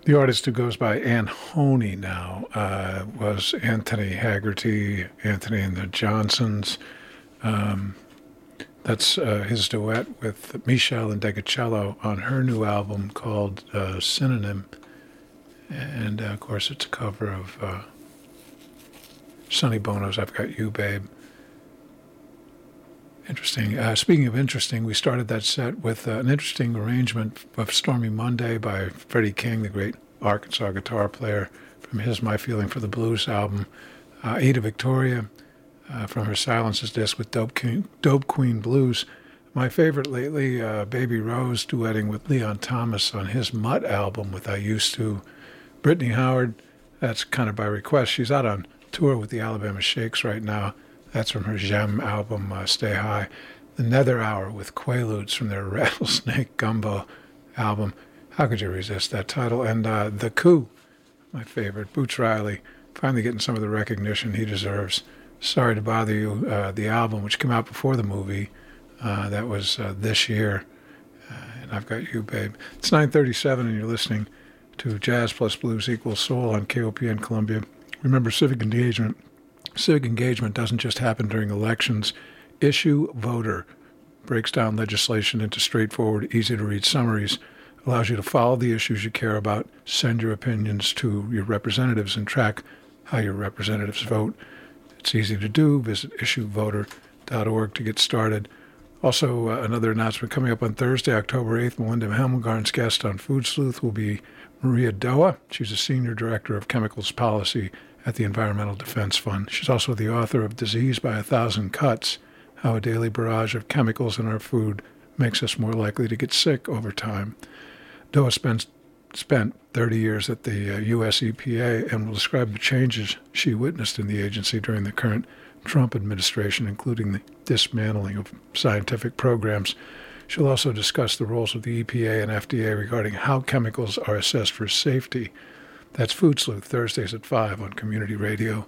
The artist who goes by Anhoney now was Anthony Haggerty, Anthony and the Johnsons. Um, that's his duet with Michelle and Degacello on her new album called Synonym. And, of course, it's a cover of Sonny Bono's I've Got You, Babe. Interesting. Speaking of interesting, we started that set with an interesting arrangement of Stormy Monday by Freddie King, the great Arkansas guitar player, from his My Feeling for the Blues album. Ada Victoria from her Silences disc with Dope Queen Blues. My favorite lately, Baby Rose duetting with Leon Thomas on his Mutt album with I Used To. Brittany Howard, that's kind of by request. She's out on tour with the Alabama Shakes right now. That's from her Gem album, Stay High. The Nether Hour with Quaaludes from their Rattlesnake Gumbo album. How could you resist that title? And The Coup, my favorite, Boots Riley, finally getting some of the recognition he deserves. Sorry to Bother You, the album, which came out before the movie. That was this year. And I've Got You, Babe. It's 9:37 and you're listening to Jazz Plus Blues Equals Soul on KOPN Columbia. Remember, civic engagement. Civic engagement doesn't just happen during elections. Issue Voter breaks down legislation into straightforward, easy-to-read summaries, allows you to follow the issues you care about, send your opinions to your representatives, and track how your representatives vote. It's easy to do. Visit issuevoter.org to get started. Also, another announcement coming up on Thursday, October 8th, Melinda Helmgarn's guest on Food Sleuth will be Maria Doa. She's a senior director of chemicals policy at the Environmental Defense Fund. She's also the author of Disease by a Thousand Cuts, How a Daily Barrage of Chemicals in Our Food Makes Us More Likely to Get Sick Over Time. Doa spent 30 years at the U.S. EPA and will describe the changes she witnessed in the agency during the current Trump administration, including the dismantling of scientific programs. She'll also discuss the roles of the EPA and FDA regarding how chemicals are assessed for safety. That's Food Sleuth, Thursdays at 5 on Community Radio,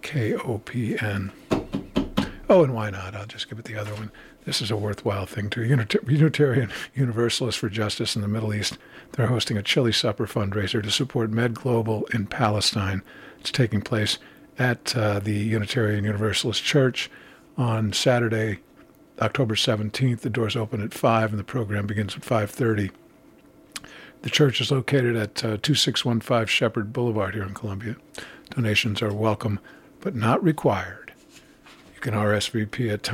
KOPN. Oh, and why not? I'll just give it the other one. This is a worthwhile thing, too. Unitarian Universalists for Justice in the Middle East. They're hosting a chili supper fundraiser to support Med Global in Palestine. It's taking place at the Unitarian Universalist Church on Saturday, October 17th. The doors open at 5 and the program begins at 5:30. The church is located at 2615 Shepherd Boulevard here in Columbia. Donations are welcome but not required. You can RSVP at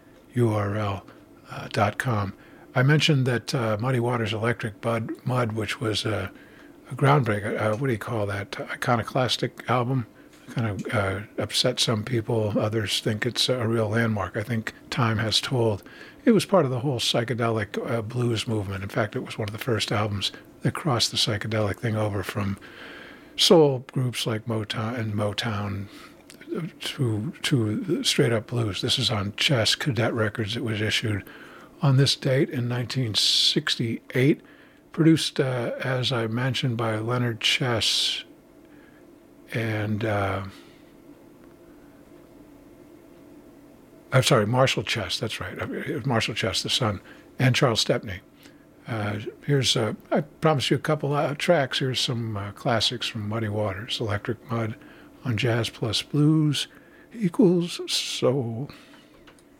tinyurl.com. I mentioned that Muddy Waters Electric Mud, which was a groundbreaker, what do you call that, iconoclastic album. Kind of upset some people. Others think it's a real landmark. I think time has told. It was part of the whole psychedelic blues movement. In fact, it was one of the first albums that crossed the psychedelic thing over from soul groups like Motown to straight up blues. This is on Chess Cadet Records. It was issued on this date in 1968. Produced, as I mentioned, by Leonard Chess and I'm sorry, Marshall Chess. That's right. Marshall Chess, the son, and Charles Stepney. Here's I promised you a couple tracks. Here's some classics from Muddy Waters, Electric Mud on Jazz Plus Blues Equals Soul.